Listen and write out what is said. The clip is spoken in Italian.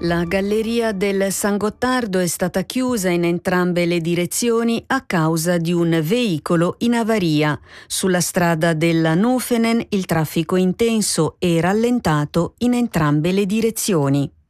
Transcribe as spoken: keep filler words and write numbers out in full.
La galleria del San Gottardo è stata chiusa in entrambe le direzioni a causa di un veicolo in avaria. Sulla strada della Nofenen il traffico intenso e rallentato in entrambe le direzioni.